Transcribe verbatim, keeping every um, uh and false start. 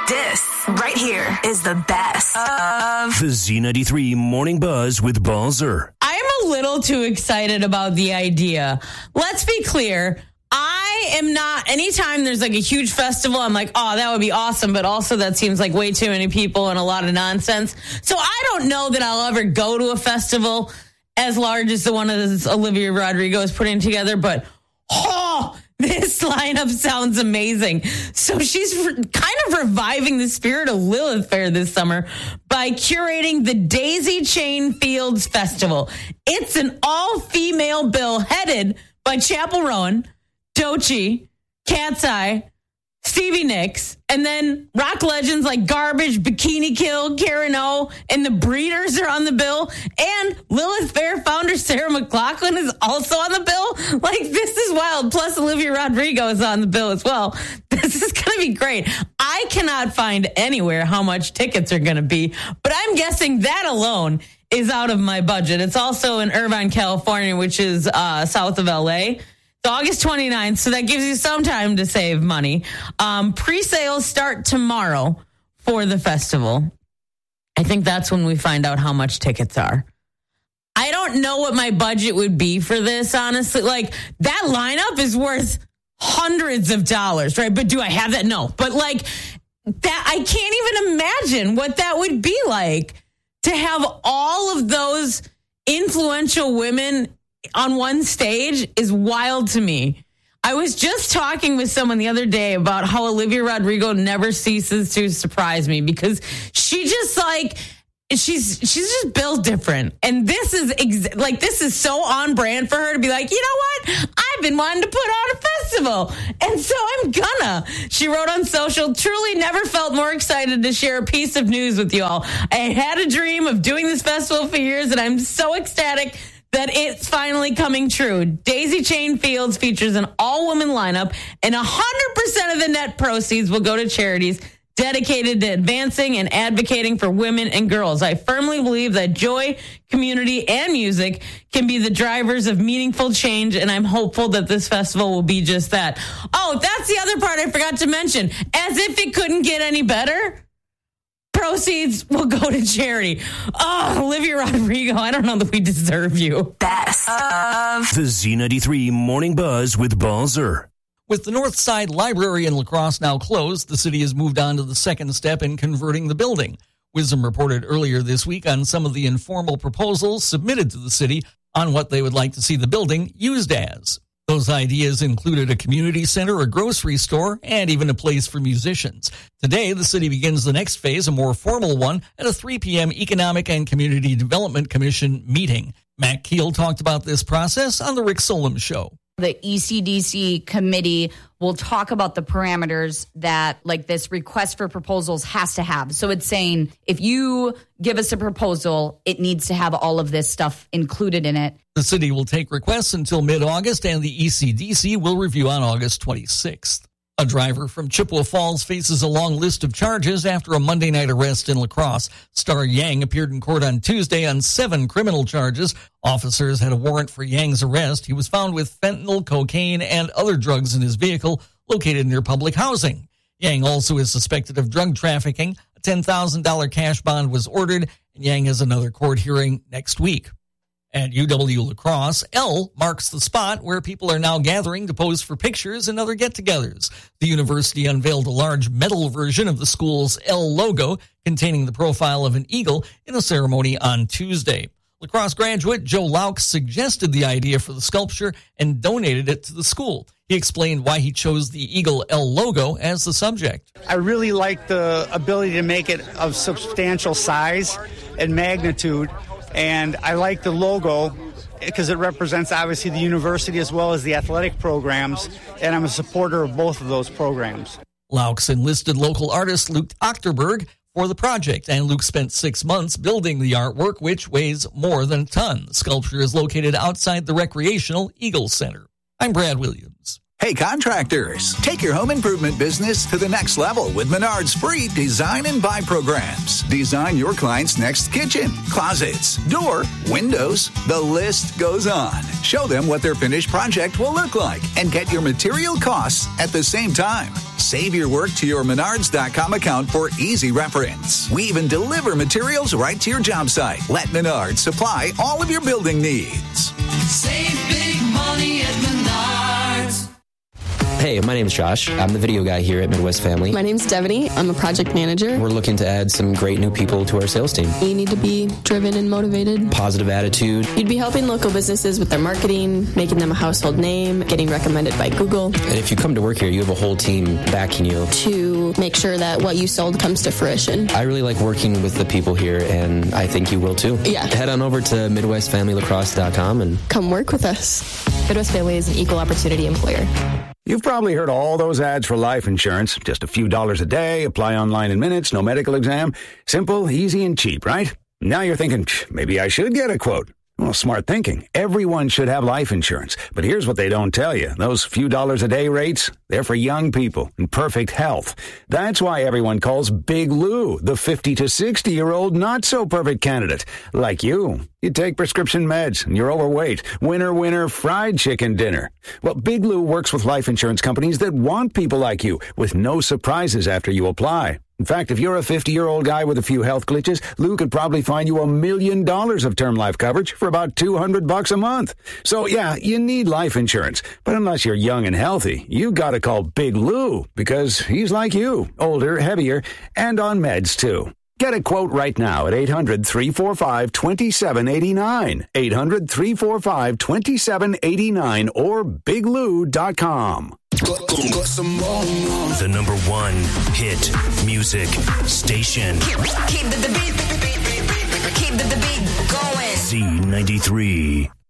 This right here is the best of the Z ninety-three Morning Buzz with Balzer. I'm a little too excited about the idea. Let's be clear. I am not, anytime there's like a huge festival, I'm like, oh, that would be awesome. But also that seems like way too many people and a lot of nonsense. So I don't know that I'll ever go to a festival as large as the one that Olivia Rodrigo is putting together. But, oh, this lineup sounds amazing. So she's kind of reviving the spirit of Lilith Fair this summer by curating the Daisy Chain Fields Festival. It's an all-female bill headed by Chappell Rowan, Doechii, Cat's Eye, Stevie Nicks, and then rock legends like Garbage, Bikini Kill, Karen O, and the Breeders are on the bill. And Lilith Fair founder Sarah McLachlan is also on the bill. Like, this is wild. Plus, Olivia Rodrigo is on the bill as well. This is going to be great. I cannot find anywhere how much tickets are going to be, but I'm guessing that alone is out of my budget. It's also in Irvine, California, which is uh, south of L A. August twenty-ninth, so that gives you some time to save money. Um, pre-sales start tomorrow for the festival. I think that's when we find out how much tickets are. I don't know what my budget would be for this, honestly. Like, that lineup is worth hundreds of dollars, right? But do I have that? No. But, like, that, I can't even imagine what that would be like to have all of those influential women on one stage is wild to me. I was just talking with someone the other day about how Olivia Rodrigo never ceases to surprise me because she just like she's she's just built different, and this is ex- like this is so on brand for her to be like, you know what? I've been wanting to put on a festival, and so I'm gonna. She wrote on social, truly never felt more excited to share a piece of news with you all. I had a dream of doing this festival for years, and I'm so ecstatic that it's finally coming true. Daisy Chain Fields features an all-woman lineup, and one hundred percent of the net proceeds will go to charities dedicated to advancing and advocating for women and girls. I firmly believe that joy, community, and music can be the drivers of meaningful change, and I'm hopeful that this festival will be just that. Oh, that's the other part I forgot to mention. As if it couldn't get any better, proceeds will go to charity. Oh, Olivia Rodrigo, I don't know that we deserve you. Best of the Z ninety-three Morning Buzz with Balzer. With the North Side Library in La Crosse now closed, the city has moved on to the second step in converting the building. Wisdom reported earlier this week on some of the informal proposals submitted to the city on what they would like to see the building used as. Those ideas included a community center, a grocery store, and even a place for musicians. Today, the city begins the next phase, a more formal one, at a three p.m. Economic and Community Development Commission meeting. Matt Keel talked about this process on The Rick Solem Show. The E C D C committee will talk about the parameters that like this request for proposals has to have. So it's saying if you give us a proposal, it needs to have all of this stuff included in it. The city will take requests until mid-August, and the E C D C will review on August twenty-sixth. A driver from Chippewa Falls faces a long list of charges after a Monday night arrest in La Crosse. Star Yang appeared in court on Tuesday on seven criminal charges. Officers had a warrant for Yang's arrest. He was found with fentanyl, cocaine, and other drugs in his vehicle located near public housing. Yang also is suspected of drug trafficking. A ten thousand dollars cash bond was ordered, and Yang has another court hearing next week. At U W La Crosse, L marks the spot where people are now gathering to pose for pictures and other get-togethers. The university unveiled a large metal version of the school's L logo containing the profile of an eagle in a ceremony on Tuesday. La Crosse graduate Joe Lauk suggested the idea for the sculpture and donated it to the school. He explained why he chose the Eagle L logo as the subject. I really like the ability to make it of substantial size and magnitude. And I like the logo because it represents, obviously, the university as well as the athletic programs, and I'm a supporter of both of those programs. Laux enlisted local artist Luke Ochterberg for the project, and Luke spent six months building the artwork, which weighs more than a ton. The sculpture is located outside the recreational Eagle Center. I'm Brad Williams. Hey, contractors, take your home improvement business to the next level with Menard's free Design and Buy programs. Design your client's next kitchen, closets, door, windows. The list goes on. Show them what their finished project will look like and get your material costs at the same time. Save your work to your Menards dot com account for easy reference. We even deliver materials right to your job site. Let Menards supply all of your building needs. Save big money at Menards. Hey, my name's Josh. I'm the video guy here at Midwest Family. My name's Devaney. I'm a project manager. We're looking to add some great new people to our sales team. You need to be driven and motivated. Positive attitude. You'd be helping local businesses with their marketing, making them a household name, getting recommended by Google. And if you come to work here, you have a whole team backing you. To make sure that what you sold comes to fruition. I really like working with the people here, and I think you will too. Yeah. Head on over to Midwest Family Lacrosse dot com and come work with us. Midwest Family is an equal opportunity employer. You've probably heard all those ads for life insurance. Just a few dollars a day, apply online in minutes, no medical exam. Simple, easy, and cheap, right? Now you're thinking, maybe I should get a quote. Well, smart thinking. Everyone should have life insurance. But here's what they don't tell you. Those few dollars a day rates, they're for young people in perfect health. That's why everyone calls Big Lou the fifty to sixty-year-old not-so-perfect candidate. Like you. You take prescription meds and you're overweight. Winner, winner, fried chicken dinner. Well, Big Lou works with life insurance companies that want people like you with no surprises after you apply. In fact, if you're a fifty-year-old guy with a few health glitches, Lou could probably find you a million dollars of term life coverage for about two hundred bucks a month. So, yeah, you need life insurance. But unless you're young and healthy, you gotta call Big Lou because he's like you, older, heavier, and on meds, too. Get a quote right now at eight hundred, three four five, two seven eight nine, eight hundred, three four five, two seven eight nine, or big lou dot com. The number one hit music station. Keep, keep the, the beat, beat, beat, beat, beat, keep the, the beat going. Z ninety-three.